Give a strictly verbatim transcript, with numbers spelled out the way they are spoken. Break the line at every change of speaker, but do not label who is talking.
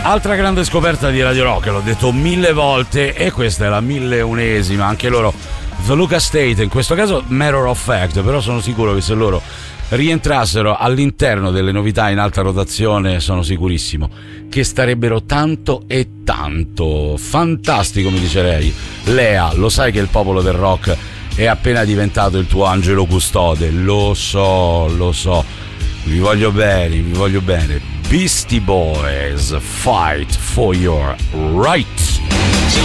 Altra grande scoperta di Radio Rock, l'ho detto mille volte e questa è la milleunesima, anche loro The Luca State, in questo caso Matter of Fact, però sono sicuro che se loro rientrassero all'interno delle novità in alta rotazione sono sicurissimo che starebbero tanto e tanto. Fantastico, mi dice lei. Lea, lo sai che il popolo del rock è appena diventato il tuo angelo custode? Lo so, lo so, vi voglio bene, vi voglio bene. Beastie Boys, Fight for Your Right.